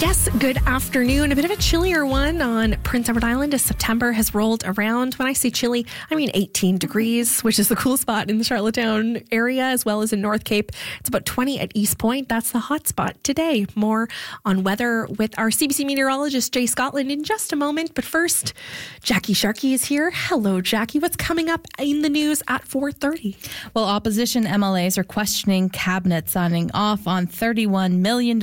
Yes, good afternoon. A bit of a chillier one on Prince Edward Island as September has rolled around. When I say chilly, I mean 18 degrees, which is the cool spot in the Charlottetown area, as well as in North Cape. It's about 20 at East Point. That's the hot spot today. More on weather with our CBC meteorologist, Jay Scotland, in just a moment. But first, Jackie Sharkey is here. Hello, Jackie. What's coming up in the news at 4:30? Well, opposition MLAs are questioning Cabinet signing off on $31 million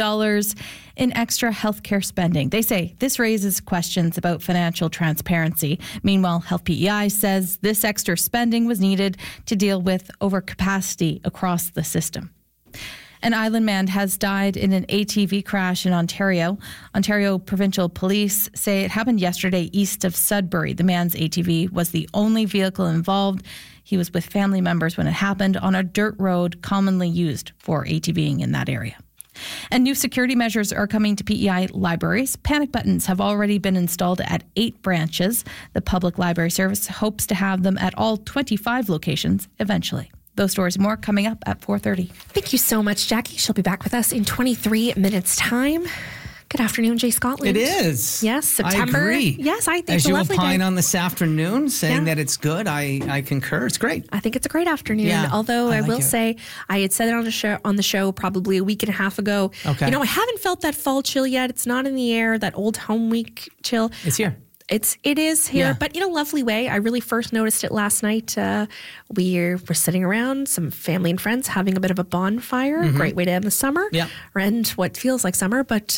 in extra healthcare spending. They say this raises questions about financial transparency. Meanwhile, Health PEI says this extra spending was needed to deal with overcapacity across the system. An island man has died in an ATV crash in Ontario. Ontario Provincial Police say it happened yesterday east of Sudbury. The man's ATV was the only vehicle involved. He was with family members when it happened on a dirt road commonly used for ATVing in that area. And new security measures are coming to PEI libraries. Panic buttons have already been installed at 8 branches. The Public Library Service hopes to have them at all 25 locations eventually. Those stories more coming up at 4:30. Thank you so much, Jackie. She'll be back with us in 23 minutes' time. Good afternoon, Jay Scotland. It is. Yes, September. I agree. Yes, I think as it's a you lovely opine day. on this afternoon, saying that it's good, I concur. It's great. I think it's a great afternoon. Yeah, Although I like will it. say, I had said it on the show probably a week and a half ago. Okay. I haven't felt that fall chill yet. It's not in the air. That old home week chill. It's here. It is here, Yeah. but in a lovely way. I really first noticed it last night. We were sitting around, some family and friends having a bit of a bonfire. Great way to end the summer. Yeah. And what feels like summer, but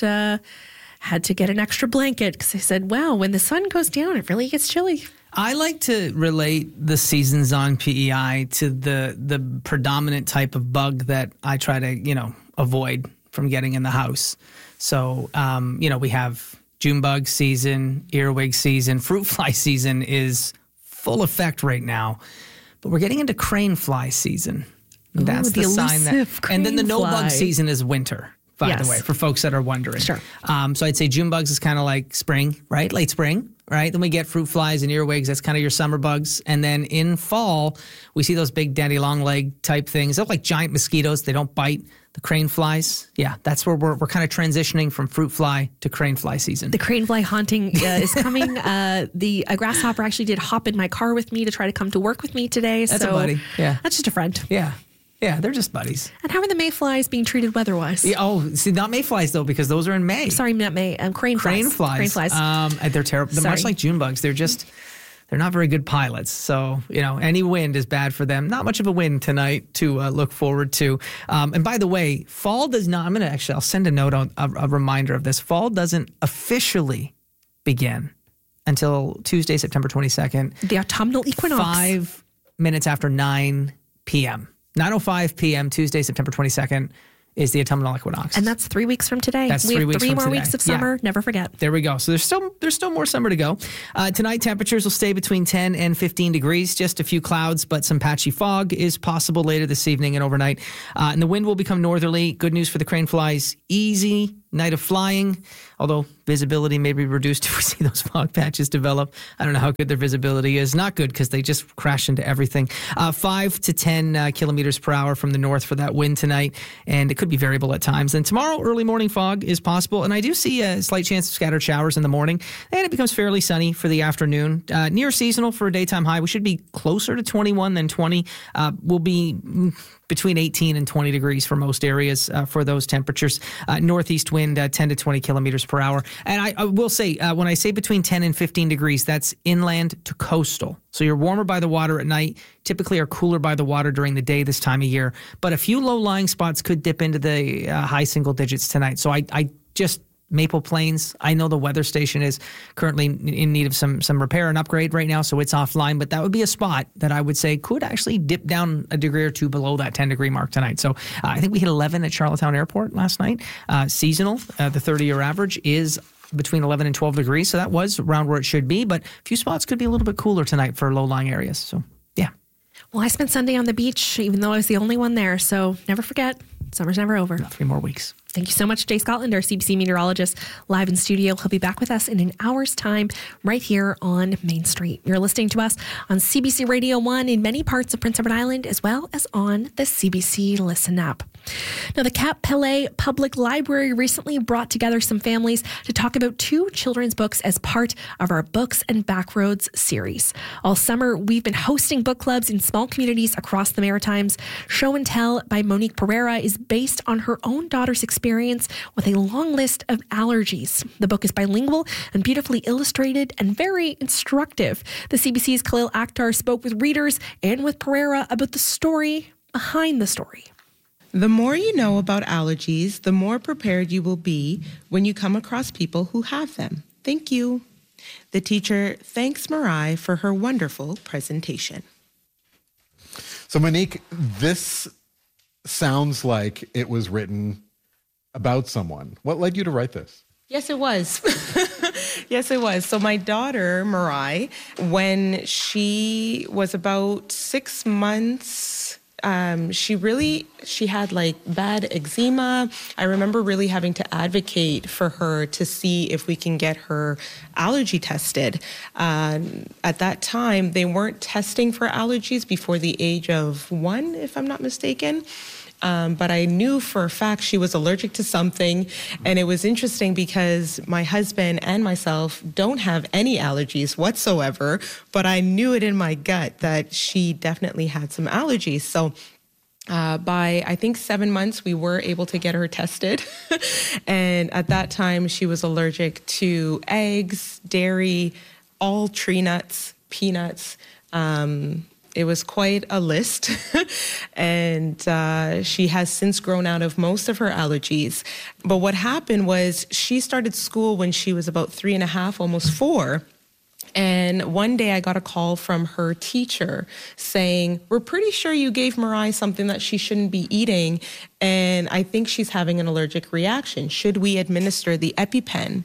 had to get an extra blanket because I said, wow, when the sun goes down, it really gets chilly. I like to relate the seasons on PEI to the predominant type of bug that I try to, avoid from getting in the house. So, we have June bug season, earwig season, fruit fly season is full effect right now, but we're getting into crane fly season. That's the sign that, and then the no bug season is winter. By the way, for folks that are wondering. Sure. So I'd say June bugs is kind of like spring, right? Late spring, right? Then we get fruit flies and earwigs. That's kind of your summer bugs. And then in fall, we see those big daddy long leg type things. They look like giant mosquitoes. They don't bite. The crane flies. Yeah, that's where we're kind of transitioning from fruit fly to crane fly season. The crane fly haunting is coming. A grasshopper actually did hop in my car with me to try to come to work with me today. That's a buddy. Yeah. That's just a friend. Yeah. Yeah, they're just buddies. And how are the mayflies being treated weather-wise? Yeah, see, not mayflies, though, because those are in May. Sorry, not May. Crane flies. Crane flies. They're terrible. They're much like June bugs. They're not very good pilots. So, any wind is bad for them. Not much of a wind tonight to look forward to. And by the way, fall does not, I'll send a note on a reminder of this. Fall doesn't officially begin until Tuesday, September 22nd. The autumnal equinox. 5 minutes after 9 p.m. 9:05 p.m. Tuesday, September 22nd is the autumnal equinox. And that's 3 weeks from today. That's we 3 have weeks 3 from more today. weeks of summer. Never forget. There we go. So there's still more summer to go. Tonight, temperatures will stay between 10 and 15 degrees. Just a few clouds, but some patchy fog is possible later this evening and overnight. And the wind will become northerly. Good news for the crane flies. Easy night of flying, although visibility may be reduced if we see those fog patches develop. I don't know how good their visibility is. Not good because they just crash into everything. 5 to 10 kilometers per hour from the north for that wind tonight, and it could be variable at times. And tomorrow, early morning fog is possible, and I do see a slight chance of scattered showers in the morning, and it becomes fairly sunny for the afternoon. Near seasonal for a daytime high. We should be closer to 21 than 20. We'll be between 18 and 20 degrees for most areas for those temperatures. Northeast wind 10 to 20 kilometers per hour. And I will say, when I say between 10 and 15 degrees, that's inland to coastal. So you're warmer by the water at night, typically are cooler by the water during the day this time of year. But a few low-lying spots could dip into the high single digits tonight. So I just... Maple Plains, I know the weather station is currently in need of some repair and upgrade right now, so it's offline, but that would be a spot that I would say could actually dip down a degree or two below that 10-degree mark tonight. So I think we hit 11 at Charlottetown Airport last night. Seasonal, the 30-year average is between 11 and 12 degrees, so that was around where it should be, but a few spots could be a little bit cooler tonight for low-lying areas, so yeah. Well, I spent Sunday on the beach, even though I was the only one there, so never forget, summer's never over. 3 more weeks. Thank you so much, Jay Scotland, our CBC meteorologist, live in studio. He'll be back with us in an hour's time right here on Main Street. You're listening to us on CBC Radio 1 in many parts of Prince Edward Island, as well as on the CBC Listen app. Now, the Cap Pelé Public Library recently brought together some families to talk about 2 children's books as part of our Books and Backroads series. All summer, we've been hosting book clubs in small communities across the Maritimes. Show and Tell by Monique Pereira is based on her own daughter's experience with a long list of allergies. The book is bilingual and beautifully illustrated and very instructive. The CBC's Khalil Akhtar spoke with readers and with Pereira about the story behind the story. The more you know about allergies, the more prepared you will be when you come across people who have them. Thank you. The teacher thanks Mariah for her wonderful presentation. So Monique, this sounds like it was written about someone. What led you to write this? Yes, it was. Yes, it was. So my daughter, Mariah, when she was about 6 months, she had like bad eczema. I remember really having to advocate for her to see if we can get her allergy tested. At that time, they weren't testing for allergies before the age of 1, if I'm not mistaken. But I knew for a fact she was allergic to something. And it was interesting because my husband and myself don't have any allergies whatsoever, but I knew it in my gut that she definitely had some allergies. So by, I think, 7 months, we were able to get her tested. And at that time, she was allergic to eggs, dairy, all tree nuts, peanuts. It was quite a list, and she has since grown out of most of her allergies. But what happened was she started school when she was about 3.5, almost 4. And one day I got a call from her teacher saying, we're pretty sure you gave Mariah something that she shouldn't be eating, and I think she's having an allergic reaction. Should we administer the EpiPen?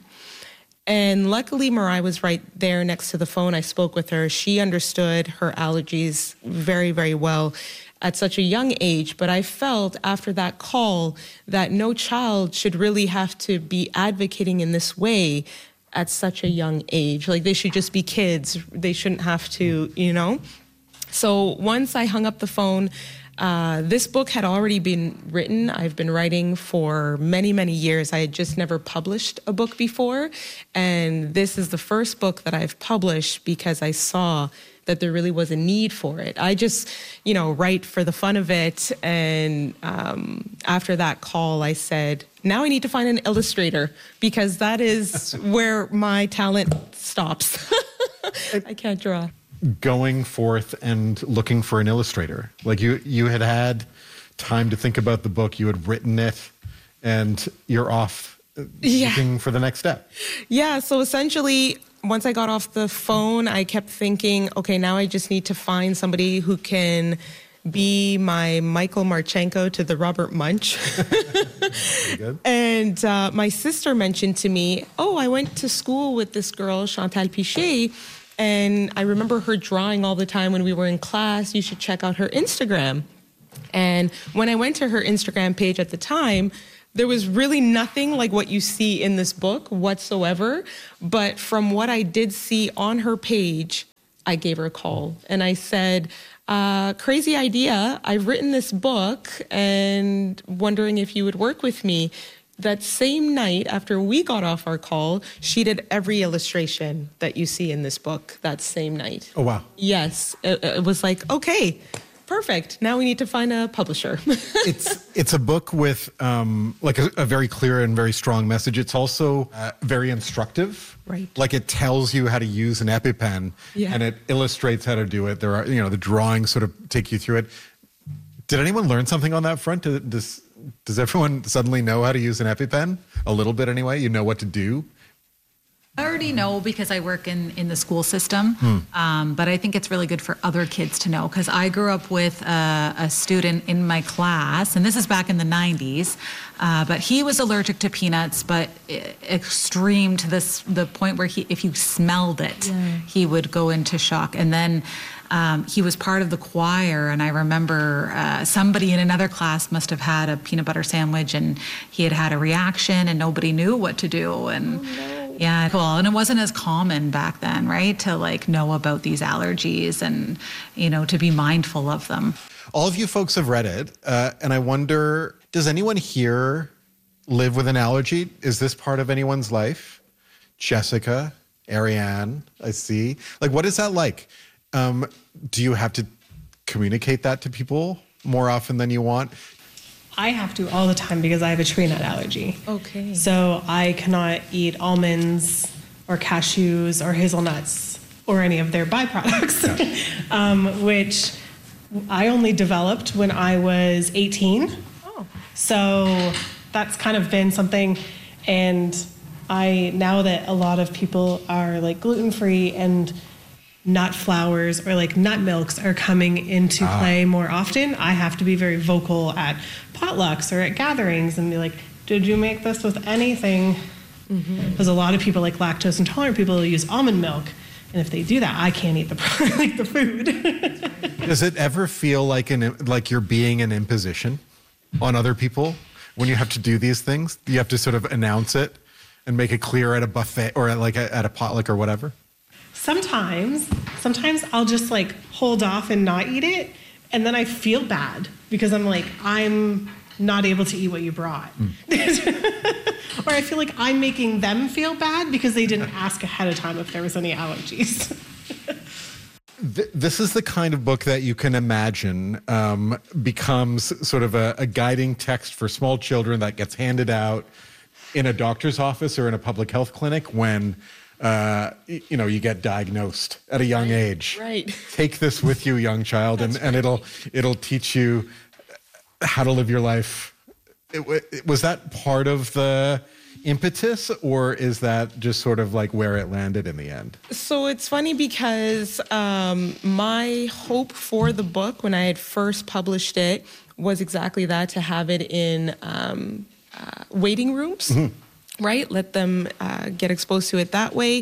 And luckily, Mariah was right there next to the phone. I spoke with her. She understood her allergies very, very well at such a young age. But I felt after that call that no child should really have to be advocating in this way at such a young age. Like, they should just be kids. They shouldn't have to, you know? So once I hung up the phone, this book had already been written. I've been writing for many, many years. I had just never published a book before. And this is the first book that I've published because I saw that there really was a need for it. I just, write for the fun of it. And after that call, I said, now I need to find an illustrator because that is where my talent stops. I can't draw. Going forth and looking for an illustrator. Like you had time to think about the book, you had written it, and you're off looking for the next step. Yeah, so essentially, once I got off the phone, I kept thinking, okay, now I just need to find somebody who can be my Michael Marchenko to the Robert Munch. Good. And my sister mentioned to me, I went to school with this girl, Chantal Pichet, and I remember her drawing all the time when we were in class. You should check out her Instagram. And when I went to her Instagram page at the time, there was really nothing like what you see in this book whatsoever. But from what I did see on her page, I gave her a call. And I said, crazy idea. I've written this book and wondering if you would work with me. That same night, after we got off our call, she did every illustration that you see in this book that same night. Oh, wow. Yes. It was like, okay, perfect. Now we need to find a publisher. It's a book with like a very clear and very strong message. It's also very instructive. Right. Like it tells you how to use an EpiPen and it illustrates how to do it. There are, the drawings sort of take you through it. Did anyone learn something on that front? Does everyone suddenly know how to use an EpiPen? A little bit anyway? You know what to do? I already know because I work in the school system, but I think it's really good for other kids to know because I grew up with a student in my class, and this is back in the 90s, but he was allergic to peanuts, but extreme to the point where if you smelled it, he would go into shock. And then he was part of the choir, and I remember somebody in another class must have had a peanut butter sandwich, and he had a reaction, and nobody knew what to do. And yeah, cool. And it wasn't as common back then, right, to like know about these allergies and, you know, to be mindful of them. All of you folks have read it, and I wonder, does anyone here live with an allergy? Is this part of anyone's life? Jessica, Ariane, I see. Like, what is that like? Do you have to communicate that to people more often than you want? I have to all the time because I have a tree nut allergy. Okay. So I cannot eat almonds or cashews or hazelnuts or any of their byproducts, which I only developed when I was 18. Oh. So that's kind of been something. And now that a lot of people are like gluten-free and nut flours or like nut milks are coming into play more often, I have to be very vocal at potlucks or at gatherings and be like, did you make this with anything? Because a lot of people, like lactose intolerant people, use almond milk. And if they do that, I can't eat the food. Does it ever feel like you're being an imposition on other people when you have to do these things? You have to sort of announce it and make it clear at a buffet or at a potluck or whatever? Sometimes I'll just like hold off and not eat it, and then I feel bad because I'm not able to eat what you brought. Or I feel like I'm making them feel bad because they didn't ask ahead of time if there was any allergies. This is the kind of book that you can imagine becomes sort of a guiding text for small children that gets handed out in a doctor's office or in a public health clinic when you get diagnosed at a young age. Right. Take this with you, young child, and it'll teach you how to live your life. Was that part of the impetus, or is that just sort of like where it landed in the end? So it's funny because my hope for the book when I had first published it was exactly that, to have it in waiting rooms. Right? Let them get exposed to it that way.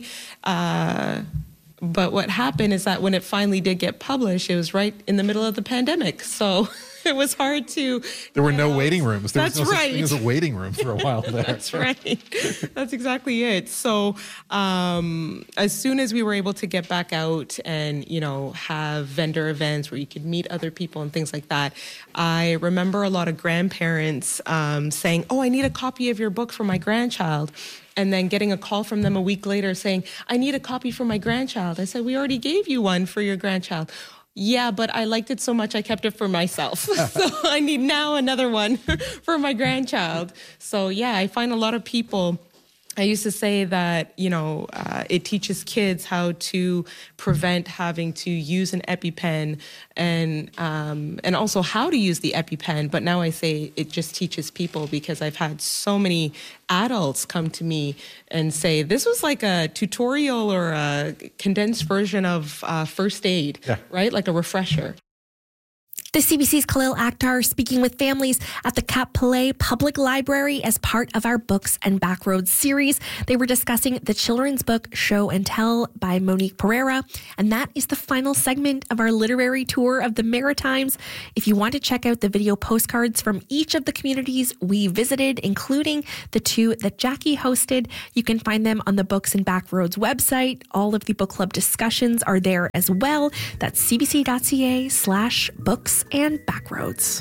But what happened is that when it finally did get published, it was right in the middle of the pandemic. So it was hard to... There were no waiting rooms. There That's was no right. such thing as a waiting room for a while there. That's right. That's exactly it. So as soon as we were able to get back out and, have vendor events where you could meet other people and things like that, I remember a lot of grandparents saying, I need a copy of your book for my grandchild. And then getting a call from them a week later saying, I need a copy for my grandchild. I said, we already gave you one for your grandchild. Yeah, but I liked it so much I kept it for myself. So I need now another one for my grandchild. So yeah, I find a lot of people, I used to say that, it teaches kids how to prevent having to use an EpiPen and also how to use the EpiPen. But now I say it just teaches people, because I've had so many adults come to me and say, this was like a tutorial or a condensed version of first aid, right? Like a refresher. The CBC's Khalil Akhtar speaking with families at the Cap Palais Public Library as part of our Books and Backroads series. They were discussing the children's book Show and Tell by Monique Pereira, and that is the final segment of our literary tour of the Maritimes. If you want to check out the video postcards from each of the communities we visited, including the two that Jackie hosted, you can find them on the Books and Backroads website. All of the book club discussions are there as well. That's cbc.ca/books and Backroads.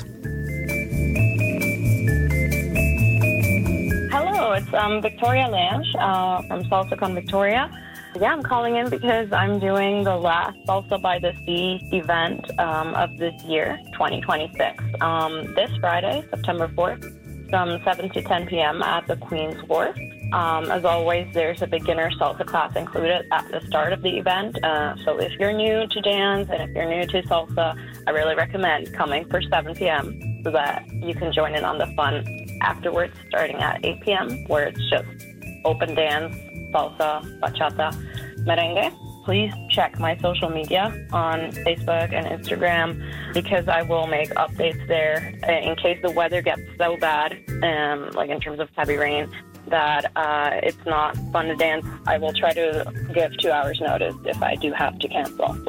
Hello, it's Victoria Lange from Salsa Con Victoria. Yeah, I'm calling in because I'm doing the last Salsa by the Sea event of this year, 2026. This Friday, September 4th, from 7 to 10 p.m. at the Queen's Wharf. As always, there's a beginner salsa class included at the start of the event. So if you're new to dance and if you're new to salsa, I really recommend coming for 7 p.m. so that you can join in on the fun afterwards, starting at 8 p.m., where it's just open dance, salsa, bachata, merengue. Please check my social media on Facebook and Instagram, because I will make updates there in case the weather gets so bad, like in terms of heavy rain, that it's not fun to dance. I will try to give 2 hours notice if I do have to cancel, which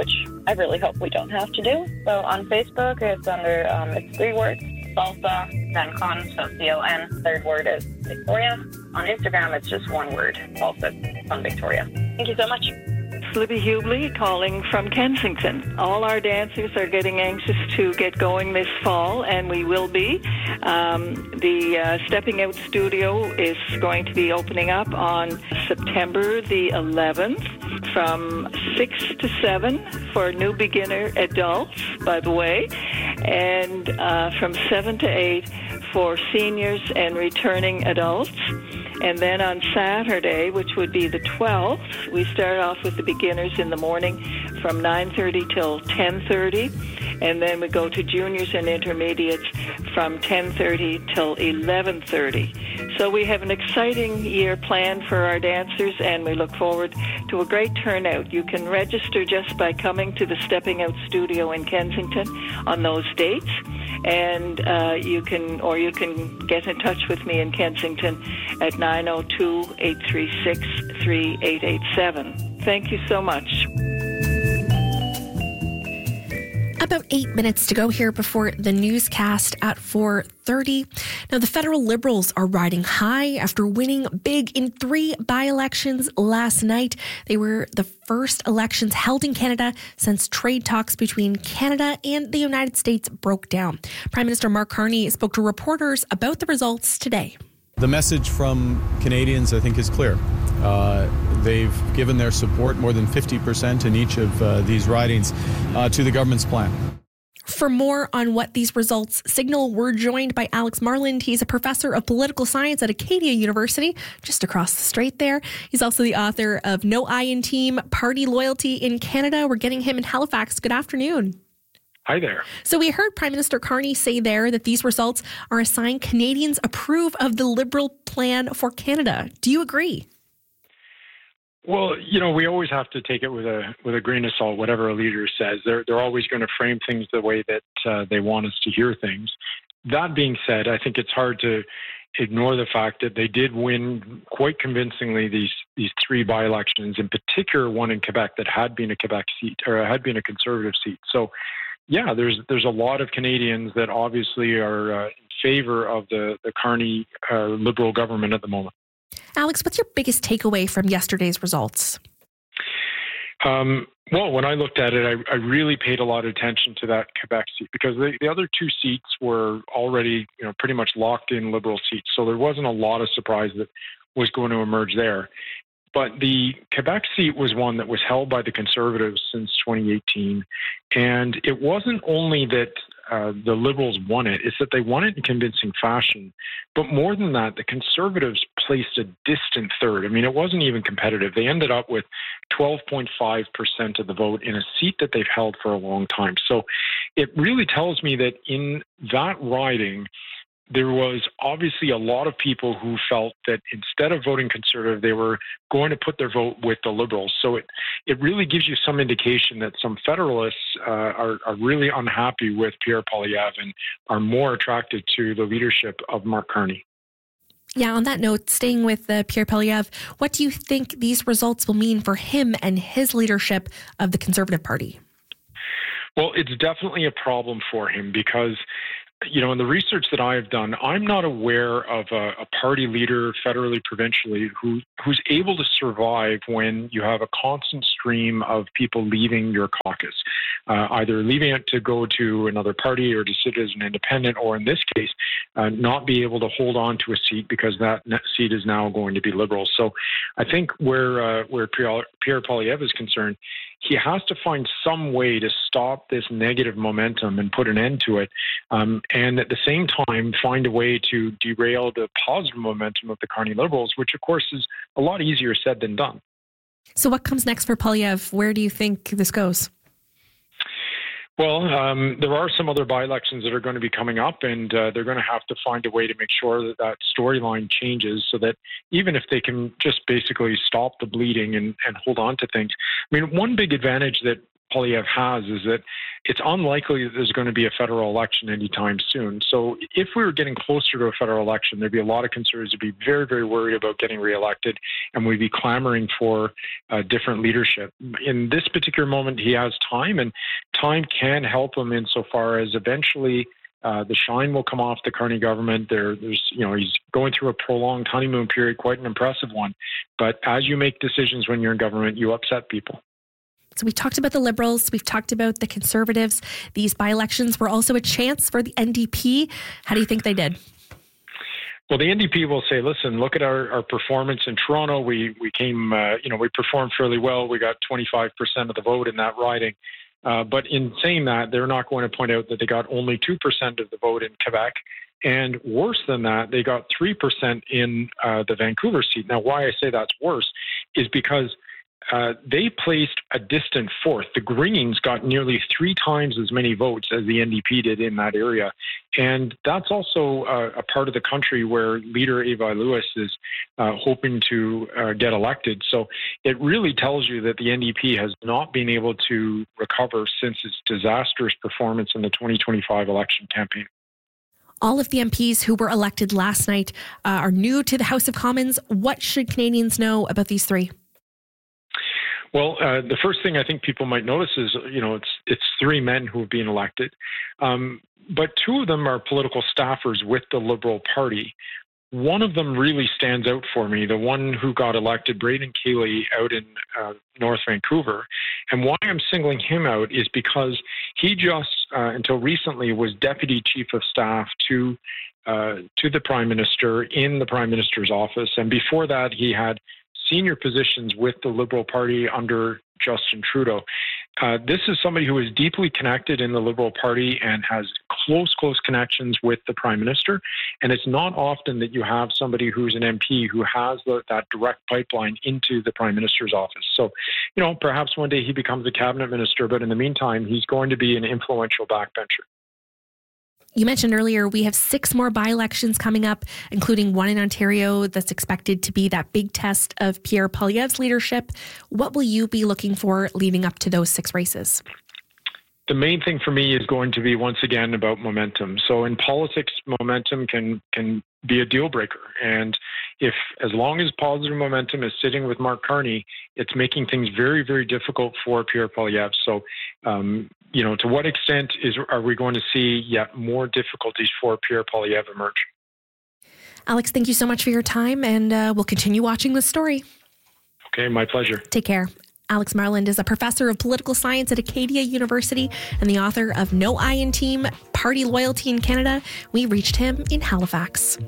I really hope we don't have to do. So on Facebook, it's under, it's 3 words, Salsa, then Con, so C-O-N, third word is Victoria. On Instagram, it's just 1 word, Salsa Con Victoria. Thank you so much. Libby Hubley calling from Kensington. All our dancers are getting anxious to get going this fall, and we will be. The Stepping Out Studio is going to be opening up on September the 11th from 6 to 7 for new beginner adults, by the way, and from 7 to 8 for seniors and returning adults. And then on Saturday, which would be the 12th, we start off with the beginners in the morning from 9:30 till 10:30. And then we go to juniors and intermediates from 10:30 till 11:30. So we have an exciting year planned for our dancers, and we look forward to a great turnout. You can register just by coming to the Stepping Out Studio in Kensington on those dates. And you can get in touch with me in Kensington at 902-836-3887. Thank you so much. About 8 minutes to go here before the newscast at 4:30. Now, the federal Liberals are riding high after winning big in 3 by-elections last night. They were the first elections held in Canada since trade talks between Canada and the United States broke down. Prime Minister Mark Carney spoke to reporters about the results today. The message from Canadians, I think, is clear. They've given their support, more than 50% in each of these ridings, to the government's plan. For more on what these results signal, we're joined by Alex Marland. He's a professor of political science at Acadia University, just across the strait there. He's also the author of No I in Team, Party Loyalty in Canada. We're getting him in Halifax. Good afternoon. Hi there. So we heard Prime Minister Carney say there that these results are a sign Canadians approve of the Liberal plan for Canada. Do you agree? Well, we always have to take it with a grain of salt. Whatever a leader says, they're always going to frame things the way that they want us to hear things. That being said, I think it's hard to ignore the fact that they did win quite convincingly these 3 by-elections, in particular one in Quebec that had been a Quebec seat or had been a Conservative seat. So, yeah, there's a lot of Canadians that obviously are in favor of the Carney Liberal government at the moment. Alex, what's your biggest takeaway from yesterday's results? Well, when I looked at it, I really paid a lot of attention to that Quebec seat because the other 2 seats were already, pretty much locked in Liberal seats. So there wasn't a lot of surprise that was going to emerge there. But the Quebec seat was one that was held by the Conservatives since 2018. And it wasn't only that the Liberals won it, it's that they won it in convincing fashion. But more than that, the Conservatives placed a distant third. I mean, it wasn't even competitive. They ended up with 12.5% of the vote in a seat that they've held for a long time. So it really tells me that in that riding, there was obviously a lot of people who felt that instead of voting Conservative, they were going to put their vote with the Liberals. So it really gives you some indication that some Federalists are really unhappy with Pierre Poilievre and are more attracted to the leadership of Mark Carney. Yeah, on that note, staying with Pierre Poilievre, what do you think these results will mean for him and his leadership of the Conservative Party? Well, it's definitely a problem for him because in the research that I have done, I'm not aware of a party leader, federally, provincially, who's able to survive when you have a constant stream of people leaving your caucus, either leaving it to go to another party or to sit as an independent, or in this case, not be able to hold on to a seat because that seat is now going to be Liberal. So I think where Pierre Poilievre is concerned, he has to find some way to stop this negative momentum and put an end to it, and at the same time find a way to derail the positive momentum of the Carney Liberals, which of course is a lot easier said than done. So what comes next for Poilievre? Where do you think this goes? Well, there are some other by-elections that are going to be coming up, and they're going to have to find a way to make sure that storyline changes so that even if they can just basically stop the bleeding and hold on to things. I mean, one big advantage that Poilievre has is that it's unlikely that there's going to be a federal election anytime soon. So if we were getting closer to a federal election, there'd be a lot of conservatives who'd be very, very worried about getting reelected, and we'd be clamoring for different leadership. In this particular moment, he has time, and time can help him insofar as eventually the shine will come off the Carney government. He's going through a prolonged honeymoon period, quite an impressive one. But as you make decisions when you're in government, you upset people. So we talked about the Liberals. We've talked about the Conservatives. These by-elections were also a chance for the NDP. How do you think they did? Well, the NDP will say, listen, look at our performance in Toronto. We came, we performed fairly well. We got 25% of the vote in that riding. But in saying that, they're not going to point out that they got only 2% of the vote in Quebec. And worse than that, they got 3% in the Vancouver seat. Now, why I say that's worse is because they placed a distant fourth. The Greens got nearly 3 times as many votes as the NDP did in that area. And that's also a part of the country where leader Eva Lewis is hoping to get elected. So it really tells you that the NDP has not been able to recover since its disastrous performance in the 2025 election campaign. All of the MPs who were elected last night are new to the House of Commons. What should Canadians know about these 3? Well, the first thing I think people might notice is, it's 3 men who have been elected, but 2 of them are political staffers with the Liberal Party. One of them really stands out for me, the one who got elected, Braden Cayley, out in North Vancouver. And why I'm singling him out is because he just, until recently, was Deputy Chief of Staff to the Prime Minister in the Prime Minister's office. And before that, he had senior positions with the Liberal Party under Justin Trudeau. This is somebody who is deeply connected in the Liberal Party and has close connections with the Prime Minister. And it's not often that you have somebody who's an MP who has that direct pipeline into the Prime Minister's office. So, perhaps one day he becomes a cabinet minister, but in the meantime, he's going to be an influential backbencher. You mentioned earlier we have 6 more by-elections coming up, including one in Ontario that's expected to be that big test of Pierre Poilievre's leadership. What will you be looking for leading up to those 6 races? The main thing for me is going to be, once again, about momentum. So in politics, momentum can be a deal breaker. And as long as positive momentum is sitting with Mark Carney, it's making things very, very difficult for Pierre Poilievre. So, to what extent are we going to see yet more difficulties for Pierre Poilievre emerge? Alex, thank you so much for your time, and we'll continue watching this story. Okay, my pleasure. Take care. Alex Marland is a professor of political science at Acadia University and the author of No I in Team, Party Loyalty in Canada. We reached him in Halifax.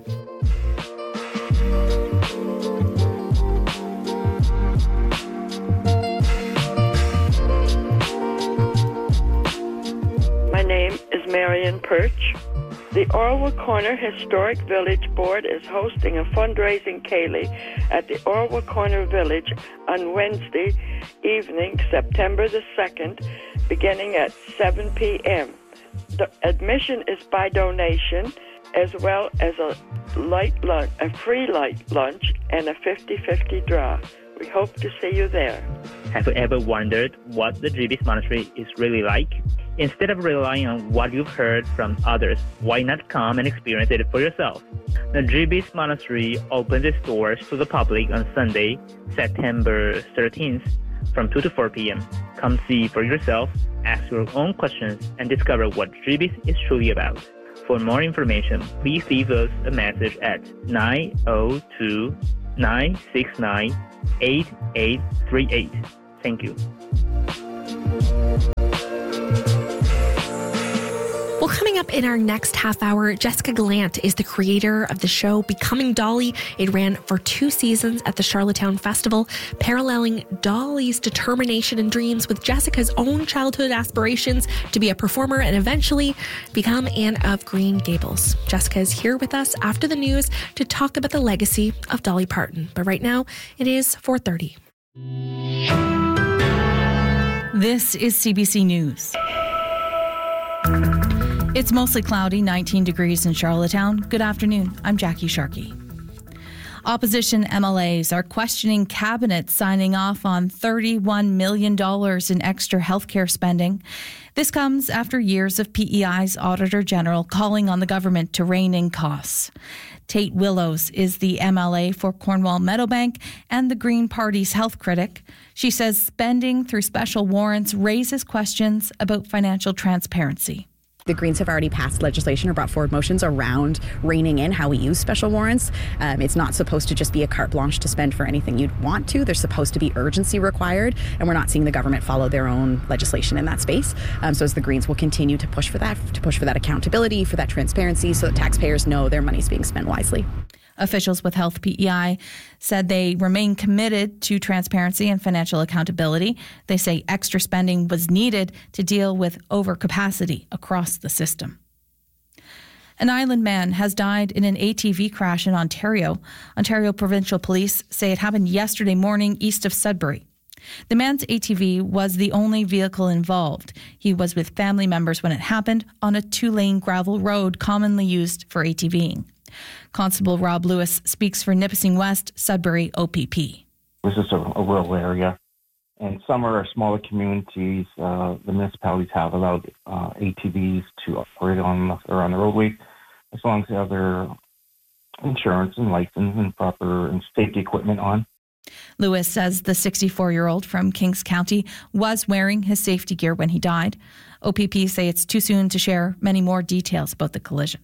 My name is Marion Perch. The Orwell Corner Historic Village Board is hosting a fundraising ceilidh at the Orwell Corner Village on Wednesday evening, September the 2nd, beginning at 7 p.m. The admission is by donation, as well as a free light lunch and a 50-50 draw. We hope to see you there. Have you ever wondered what the Jeebis Monastery is really like? Instead of relying on what you've heard from others, why not come and experience it for yourself? The Jeebis Monastery opens its doors to the public on Sunday, September 13th, from 2 to 4 p.m. Come see for yourself, ask your own questions, and discover what Jeebis is truly about. For more information, please leave us a message at 902-969-8838. Thank you. Well, coming up in our next half hour, Jessica Gallant is the creator of the show Becoming Dolly. It ran for 2 seasons at the Charlottetown Festival, paralleling Dolly's determination and dreams with Jessica's own childhood aspirations to be a performer and eventually become Anne of Green Gables. Jessica is here with us after the news to talk about the legacy of Dolly Parton. But right now, it is 4:30. This is CBC News. It's mostly cloudy, 19 degrees in Charlottetown. Good afternoon. I'm Jackie Sharkey. Opposition MLAs are questioning cabinet signing off on $31 million in extra healthcare spending. This comes after years of PEI's Auditor General calling on the government to rein in costs. Tate Willows is the MLA for Cornwall Meadowbank and the Green Party's health critic. She says spending through special warrants raises questions about financial transparency. The Greens have already passed legislation or brought forward motions around reining in how we use special warrants. It's not supposed to just be a carte blanche to spend for anything you'd want to. There's supposed to be urgency required, and we're not seeing the government follow their own legislation in that space. So as the Greens will continue to push for that accountability, for that transparency, so that taxpayers know their money's being spent wisely. Officials with Health PEI said they remain committed to transparency and financial accountability. They say extra spending was needed to deal with overcapacity across the system. An island man has died in an ATV crash in Ontario. Ontario Provincial Police say it happened yesterday morning east of Sudbury. The man's ATV was the only vehicle involved. He was with family members when it happened on a 2-lane gravel road commonly used for ATVing. Constable Rob Lewis speaks for Nipissing West Sudbury OPP. This is a rural area, and some are smaller communities. The municipalities have allowed ATVs to operate on the roadway as long as they have their insurance and license and proper and safety equipment on. Lewis says the 64-year-old from Kings County was wearing his safety gear when he died. OPP say it's too soon to share many more details about the collision.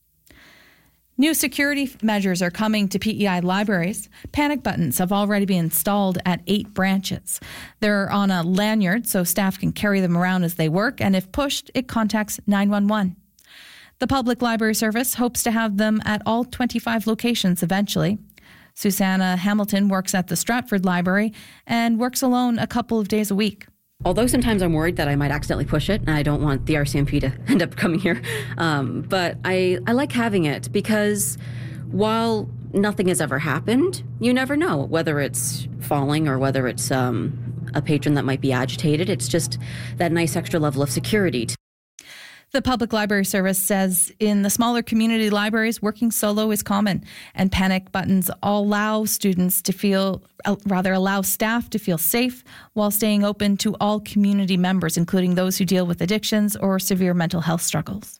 New security measures are coming to PEI libraries. Panic buttons have already been installed at 8 branches. They're on a lanyard so staff can carry them around as they work, and if pushed, it contacts 911. The Public Library Service hopes to have them at all 25 locations eventually. Susanna Hamilton works at the Stratford Library and works alone a couple of days a week. Although sometimes I'm worried that I might accidentally push it, and I don't want the RCMP to end up coming here. But I like having it because while nothing has ever happened, you never know whether it's falling or whether it's a patron that might be agitated. It's just that nice extra level of security. The Public Library Service says in the smaller community libraries, working solo is common, and panic buttons allow staff to feel safe while staying open to all community members, including those who deal with addictions or severe mental health struggles.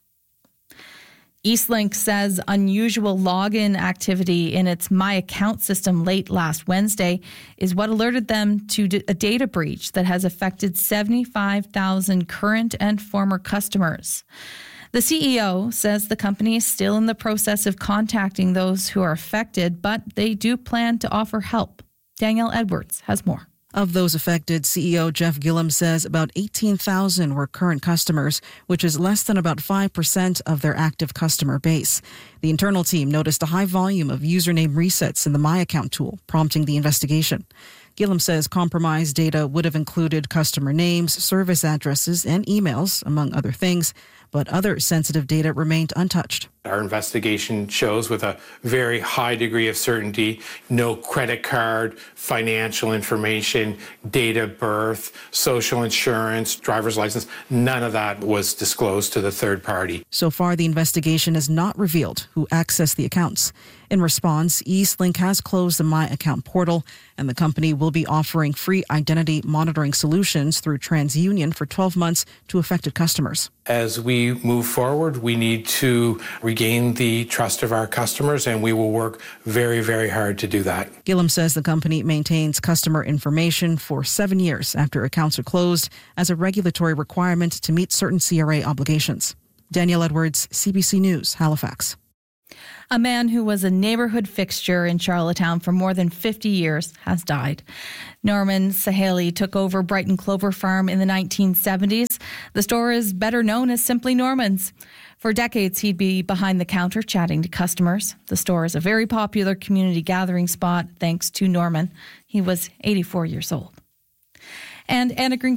Eastlink says unusual login activity in its My Account system late last Wednesday is what alerted them to a data breach that has affected 75,000 current and former customers. The CEO says the company is still in the process of contacting those who are affected, but they do plan to offer help. Danielle Edwards has more. Of those affected, CEO Jeff Gillum says about 18,000 were current customers, which is less than about 5% of their active customer base. The internal team noticed a high volume of username resets in the My Account tool, prompting the investigation. Gillum says compromised data would have included customer names, service addresses, and emails, among other things, but other sensitive data remained untouched. Our investigation shows with a very high degree of certainty, no credit card, financial information, date of birth, social insurance, driver's license, none of that was disclosed to the third party. So far, the investigation has not revealed who accessed the accounts. In response, Eastlink has closed the My Account portal, and the company will be offering free identity monitoring solutions through TransUnion for 12 months to affected customers. As we move forward, we need to regain the trust of our customers, and we will work very, very hard to do that. Gillum says the company maintains customer information for 7 years after accounts are closed as a regulatory requirement to meet certain CRA obligations. Danielle Edwards, CBC News, Halifax. A man who was a neighborhood fixture in Charlottetown for more than 50 years has died. Norman Saheli took over Brighton Clover Farm in the 1970s. The store is better known as simply Norman's. For decades, he'd be behind the counter chatting to customers. The store is a very popular community gathering spot thanks to Norman. He was 84 years old. And Anna Green